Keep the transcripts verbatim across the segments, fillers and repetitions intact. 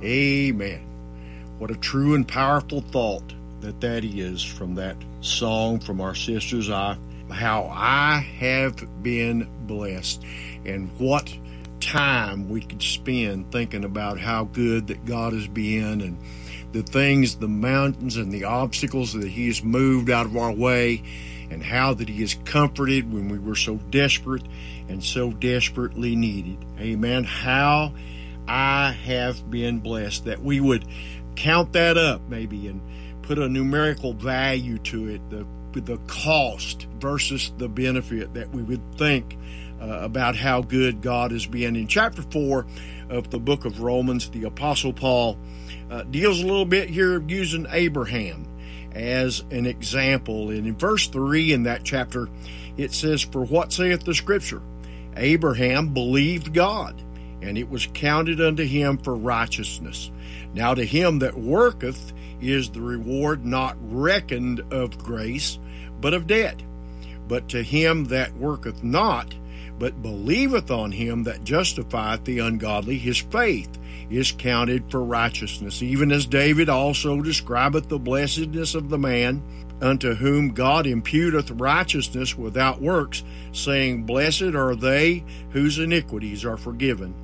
Amen. What a true and powerful thought that that is from that song from our sisters. I, how I have been blessed, and what time we could spend thinking about how good that God has been, and the things, the mountains and the obstacles that He has moved out of our way, and how that He has comforted when we were so desperate and so desperately needed. Amen. How I have been blessed, that we would count that up maybe and put a numerical value to it, the the cost versus the benefit, that we would think uh, about how good God has been. In chapter four of the book of Romans, the Apostle Paul uh, deals a little bit here using Abraham as an example. And in verse three in that chapter, it says, "For what saith the Scripture? Abraham believed God, and it was counted unto him for righteousness. Now to him that worketh is the reward not reckoned of grace, but of debt. But to him that worketh not, but believeth on him that justifieth the ungodly, his faith is counted for righteousness. Even as David also describeth the blessedness of the man unto whom God imputeth righteousness without works, saying, Blessed are they whose iniquities are forgiven,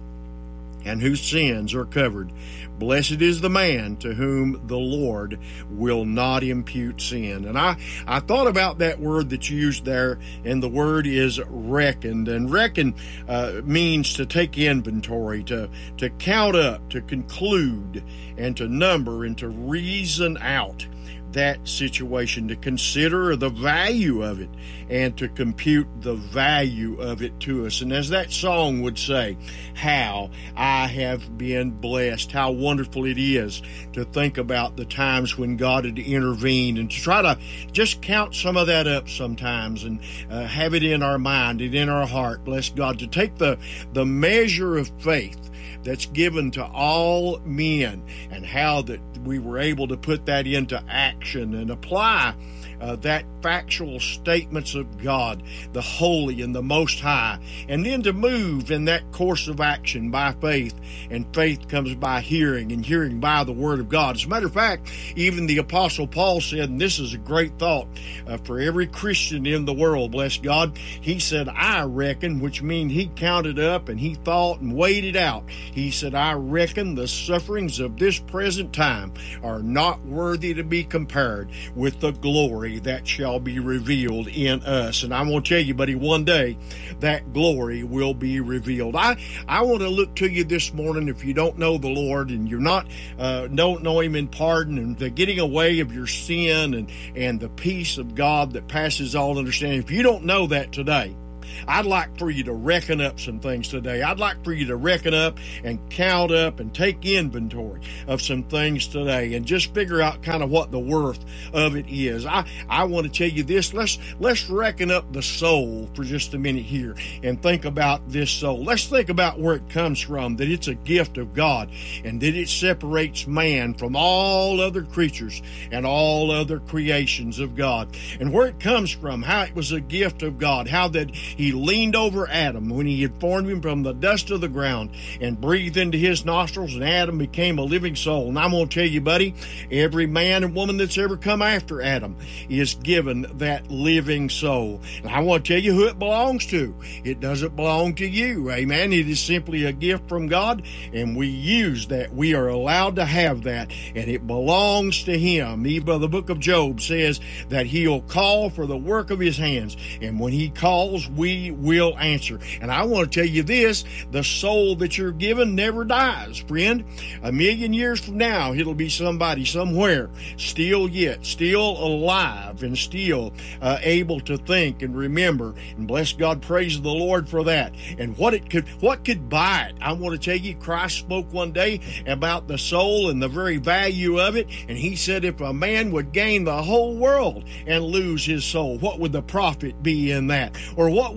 and whose sins are covered. Blessed is the man to whom the Lord will not impute sin." And I, I thought about that word that you used there, and the word is reckoned. And reckon uh, means to take inventory, to, to count up, to conclude, and to number, and to reason out that situation, to consider the value of it, and to compute the value of it to us. And as that song would say, how I have been blessed, how wonderful it is to think about the times when God had intervened, and to try to just count some of that up sometimes, and uh, have it in our mind and in our heart, bless God, to take the, the measure of faith that's given to all men, and how that we were able to put that into action and apply uh, that factual statements of God, the holy and the most high, and then to move in that course of action by faith. And faith comes by hearing, and hearing by the word of God. As a matter of fact, even the Apostle Paul said, and this is a great thought uh, for every Christian in the world, bless God, he said, I reckon, which means he counted up and he thought and weighed it out. He said, I reckon the sufferings of this present time are not worthy to be compared with the glory that shall be revealed in us. And I want to tell you, buddy, one day that glory will be revealed. I, I want to look to you this morning, if you don't know the Lord, and you're not, uh, don't know Him in pardon, and the getting away of your sin, and, and the peace of God that passes all understanding. If you don't know that today, I'd like for you to reckon up some things today. I'd like for you to reckon up and count up and take inventory of some things today, and just figure out kind of what the worth of it is. I, I want to tell you this. Let's, let's reckon up the soul for just a minute here and think about this soul. Let's think about where it comes from, that it's a gift of God, and that it separates man from all other creatures and all other creations of God. And where it comes from, how it was a gift of God, how that He leaned over Adam when He had formed him from the dust of the ground and breathed into his nostrils, and Adam became a living soul. And I'm going to tell you, buddy, every man and woman that's ever come after Adam is given that living soul. And I want to tell you who it belongs to. It doesn't belong to you. Amen. It is simply a gift from God, and we use that. We are allowed to have that, and it belongs to Him. Even the book of Job says that He'll call for the work of His hands, and when He calls, we will answer. And I want to tell you this, the soul that you're given never dies, friend. A million years from now, it'll be somebody somewhere still yet, still alive, and still uh, able to think and remember. And bless God, praise the Lord for that. And what it could, what could buy it? I want to tell you, Christ spoke one day about the soul and the very value of it. And He said, if a man would gain the whole world and lose his soul, what would the profit be in that? Or what would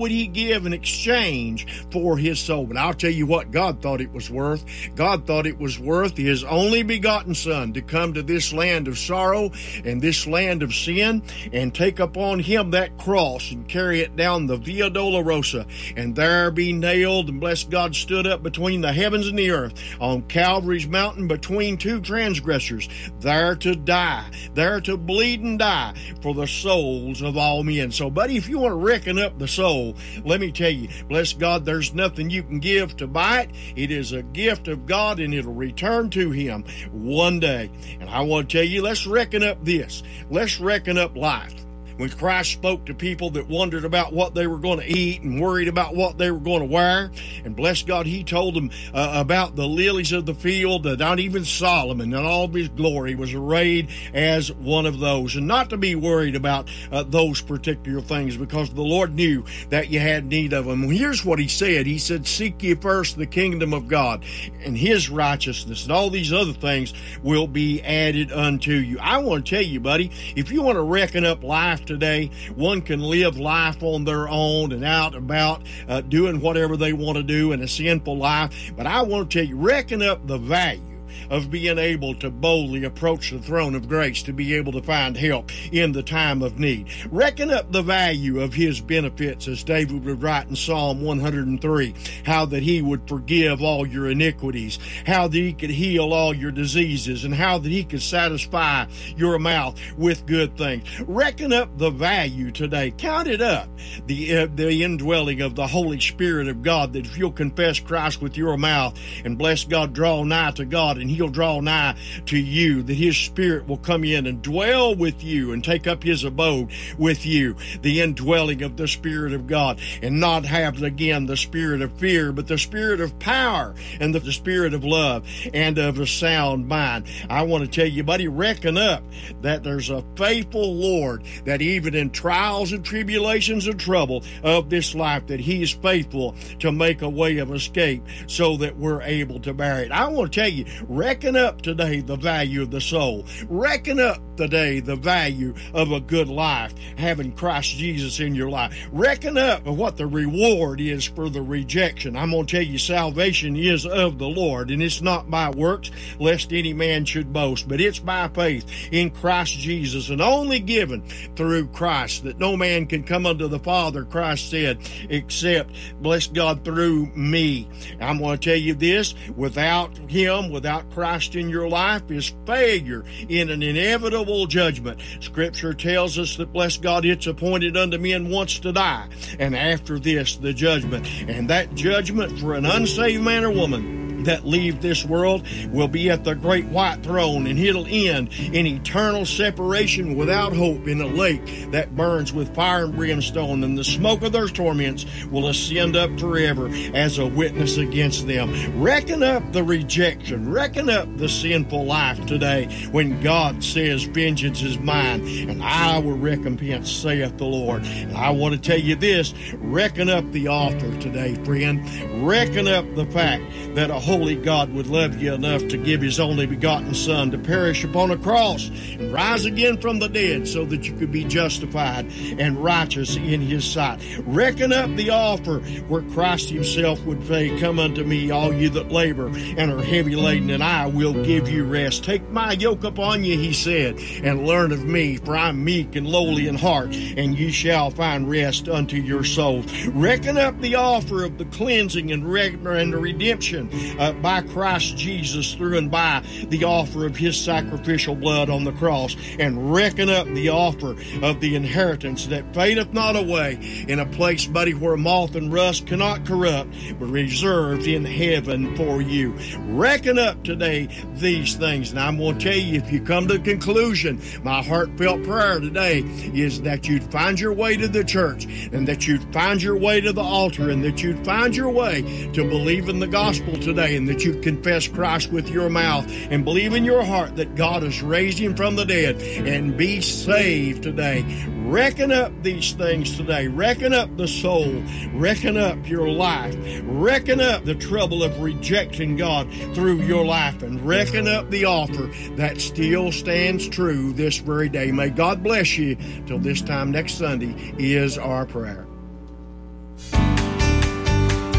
would he give in exchange for his soul? But I'll tell you what God thought it was worth. God thought it was worth his only begotten Son to come to this land of sorrow and this land of sin and take upon him that cross and carry it down the Via Dolorosa and there be nailed, and bless God, stood up between the heavens and the earth on Calvary's mountain between two transgressors, there to die, there to bleed and die for the souls of all men. So, buddy, if you want to reckon up the soul, let me tell you, bless God, there's nothing you can give to buy it. It is a gift of God, and it'll return to him one day. And I want to tell you, let's reckon up this. Let's reckon up life. When Christ spoke to people that wondered about what they were going to eat and worried about what they were going to wear, and bless God, he told them uh, about the lilies of the field, that not even Solomon in all of his glory was arrayed as one of those. And not to be worried about uh, those particular things, because the Lord knew that you had need of them. Here's what he said. He said, seek ye first the kingdom of God and his righteousness, and all these other things will be added unto you. I want to tell you, buddy, if you want to reckon up life today, one can live life on their own and out about uh, doing whatever they want to do in a sinful life. But I want to tell you, reckon up the value of being able to boldly approach the throne of grace to be able to find help in the time of need. Reckon up the value of his benefits, as David would write in Psalm one hundred three, how that he would forgive all your iniquities, how that he could heal all your diseases, and how that he could satisfy your mouth with good things. Reckon up the value today. Count it up, the, uh, the indwelling of the Holy Spirit of God, that if you'll confess Christ with your mouth and bless God, draw nigh to God, and he'll draw nigh to you, that his Spirit will come in and dwell with you and take up his abode with you, the indwelling of the Spirit of God, and not have again the spirit of fear, but the spirit of power and the, the spirit of love and of a sound mind. I want to tell you, buddy, reckon up that there's a faithful Lord, that even in trials and tribulations and trouble of this life, that he is faithful to make a way of escape so that we're able to bear it. I want to tell you, reckon up today the value of the soul. Reckon up today the value of a good life, having Christ Jesus in your life. Reckon up what the reward is for the rejection. I'm going to tell you, salvation is of the Lord, and it's not by works, lest any man should boast, but it's by faith in Christ Jesus, and only given through Christ, that no man can come unto the Father, Christ said, except, bless God, through me. I'm going to tell you this, without him, without Christ in your life, is failure in an inevitable judgment. Scripture tells us that, bless God, it's appointed unto men once to die, and after this the judgment. And that judgment for an unsaved man or woman that leave this world will be at the great white throne, and it'll end in eternal separation without hope in a lake that burns with fire and brimstone, and the smoke of their torments will ascend up forever as a witness against them. Reckon up the rejection, reckon up the sinful life today, when God says, vengeance is mine and I will recompense, saith the Lord. And I want to tell you this, reckon up the offer today, friend. Reckon up the fact that a holy God would love you enough to give his only begotten Son to perish upon a cross and rise again from the dead so that you could be justified and righteous in his sight. Reckon up the offer where Christ himself would say, come unto me, all you that labor and are heavy laden, and I will give you rest. Take my yoke upon you, he said, and learn of me, for I'm meek and lowly in heart, and ye shall find rest unto your souls. Reckon up the offer of the cleansing and, re- and the redemption uh, by Christ Jesus through and by the offer of his sacrificial blood on the cross, and reckon up the offer of the inheritance that fadeth not away, in a place, buddy, where moth and rust cannot corrupt, but reserved in heaven for you. Reckon up today these things, and I'm going to tell you, if you come to the conclusion, my heartfelt prayer today is that you'd find your way to the church, and that you'd find your way to the altar, and that you'd find your way to believe in the gospel today, and that you'd confess Christ with your mouth and believe in your heart that God has raised him from the dead, and be saved today. Reckon up these things today. Reckon up the soul. Reckon up your life. Reckon up the trouble of rejecting God through your life, and reckon up the offer that still stands true this very day. May God bless you. Till this time next Sunday is our prayer.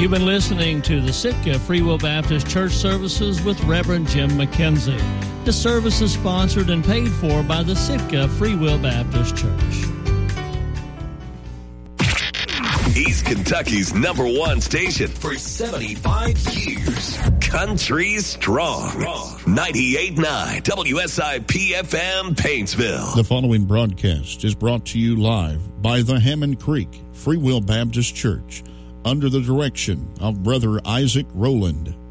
You've been listening to the Sitka Free Will Baptist Church services with Reverend Jim McKenzie. The service is sponsored and paid for by the Sitka Free Will Baptist Church. East Kentucky's number one station for seventy-five years. Country Strong. ninety-eight point nine W S I P F M Paintsville. The following broadcast is brought to you live by the Hammond Creek Free Will Baptist Church under the direction of Brother Isaac Rowland.